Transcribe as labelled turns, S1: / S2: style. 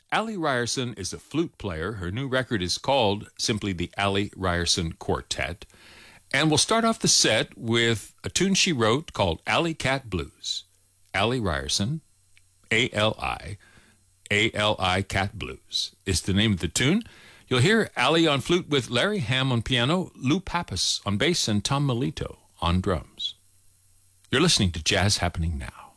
S1: Allie Ryerson is a flute player. Her new record is called simply the Allie Ryerson Quartet. And we'll start off the set with a tune she wrote called Alley Cat Blues. Allie Ryerson, A-L-I Cat Blues is the name of the tune. You'll hear Allie on flute with Larry Hamm on piano, Lou Pappas on bass, and Tom Melito on drums. You're listening to Jazz Happening Now.